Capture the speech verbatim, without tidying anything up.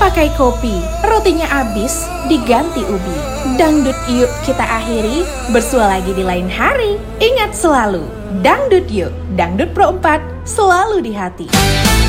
pakai kopi, rotinya habis, diganti ubi. Dangdut yuk kita akhiri, bersua lagi di lain hari. Ingat selalu, dangdut yuk, Dangdut Pro empat selalu di hati.